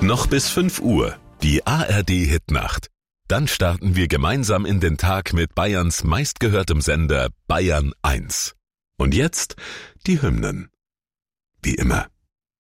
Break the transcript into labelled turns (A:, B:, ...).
A: Noch bis 5 Uhr, die ARD-Hitnacht. Dann starten wir gemeinsam in den Tag mit Bayerns meistgehörtem Sender Bayern 1. Und jetzt die Hymnen. Wie immer.